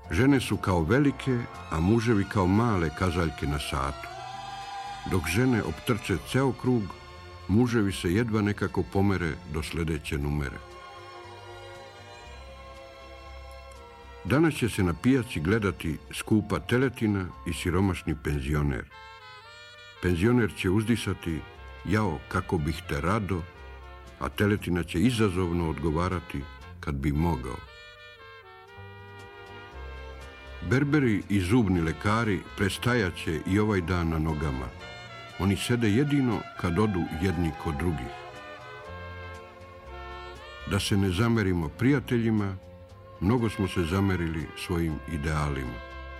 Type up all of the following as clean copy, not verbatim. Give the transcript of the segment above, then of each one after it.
Žene su kao velike, a muževi kao male kazaljke na satu. Dok žene optrče ceo krug, muževi se jedva nekako pomere do sljedeće numere. Danas će se na pijaci gledati skupa teletina i siromašni penzioner. Penzioner će uzdisati: jao, kako bih te rado, a teletina će izazovno odgovarati: kad bi mogao. Berberi i zubni lekari prestajaće i ovaj dan na nogama. Oni sede jedino kad odu jedni kod drugih. Da se ne zamerimo prijateljima, mnogo smo se zamerili svojim idealima.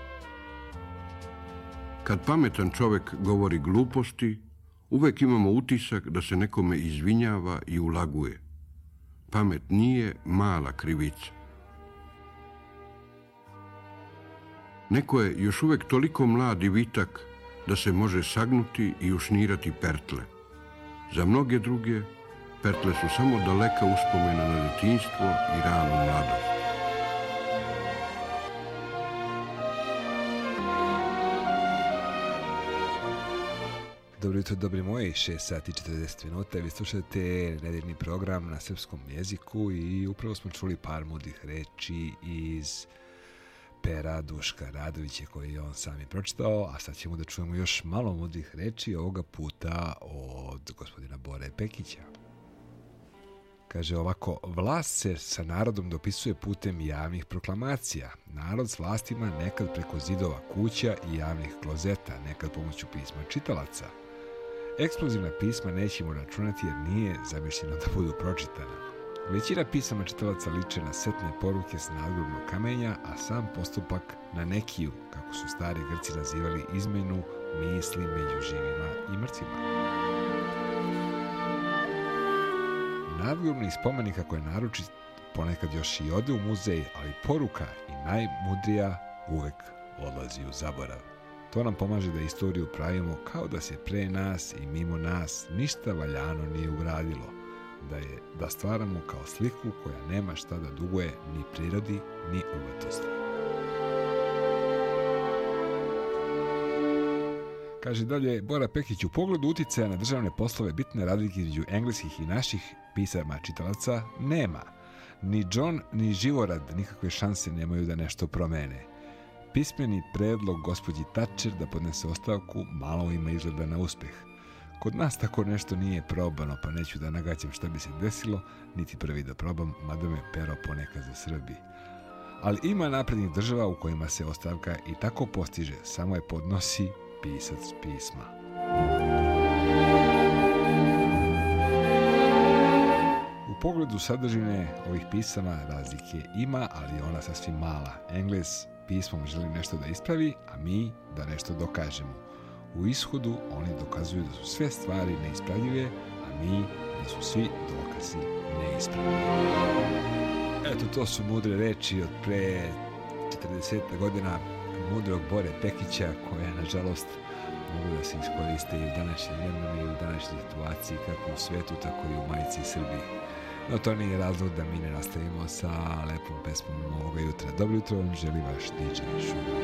Kad pametan čovjek govori gluposti, uvek imamo utisak da se nekome izvinjava i ulaguje. Pamet nije mala krivica. Neko je još uvek toliko mlad i vitak da se može sagnuti i ušnirati pertle. Za mnoge druge, pertle su samo daleka uspomena na detinjstvo i ranu mladost. Dobro jutro, dobri moji, 6 sati 40 minuta. Vi slušate nedeljni program na srpskom jeziku i upravo smo čuli par mudrih reči iz pera Duška Radovića koje je on sam i pročitao, a sad ćemo da čujemo još malo mudrih reči, ovoga puta od gospodina Bore Pekića. Kaže ovako: vlast se sa narodom dopisuje putem javnih proklamacija. Narod s vlastima nekad preko zidova kuća i javnih klozeta, nekad pomoću pisma čitalaca. Eksplozivna pisma nećemo računati jer nije zamišljeno da budu pročitana. Većina pisama čitalaca liče na setne poruke s nadgrobnog kamenja, a sam postupak na nekiju, kako su stari Grci nazivali izmenu misli među živima i mrtvima. Nadgrobni spomenik, ako je naručit, ponekad još i ode u muzej, ali poruka i najmudrija uvek odlazi u zaborav. To nam pomaže da istoriju pravimo kao da se pre nas i mimo nas ništa valjano nije uradilo, da stvaramo kao sliku koja nema šta da duguje ni prirodi ni umetnosti. Kaže dalje Bora Pekić: u pogledu uticaja na državne poslove bitne razlike između engleskih i naših pisama čitalaca nema. Ni John ni Živorad nikakve šanse nemaju da nešto promene. Pismeni predlog gospođi Thatcher da podnese ostavku malo ima izgleda na uspeh. Kod nas tako nešto nije probano, pa neću da nagađam šta bi se desilo, niti prvi da probam, mada me pero ponekad za Srbi. Ali ima naprednih država u kojima se ostavka i tako postiže, samo je podnosi pisac pisma. U pogledu sadržine ovih pisama razlike ima, ali je ona sasvim mala. Engles pismom želi nešto da ispravi, a mi da nešto dokažemo. U ishodu oni dokazuju da su sve stvari neispravljive, a mi da su svi dokazi neispravljivi. Eto, to su mudre reči od pre 40 godina mudrog Bore Pekića, koje nažalost mogu da se iskoriste i u današnjem vremenu i u današnjoj situaciji kako u svetu, tako i u majici Srbiji. No to nije razlog da mi ne nastavimo sa lepom pesmom ovoga jutra. Dobro jutro vam želi vaš DJ Šuga.